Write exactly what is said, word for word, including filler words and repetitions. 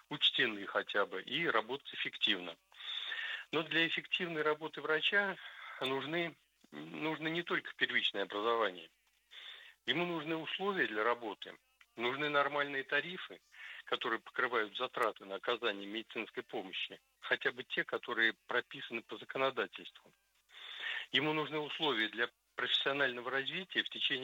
учтены хотя бы, и работать эффективно. Но для эффективной работы врача нужны, нужно не только первичное образование. Ему нужны условия для работы, нужны нормальные тарифы, которые покрывают затраты на оказание медицинской помощи, хотя бы те, которые прописаны по законодательству. Ему нужны условия для профессионального развития в течение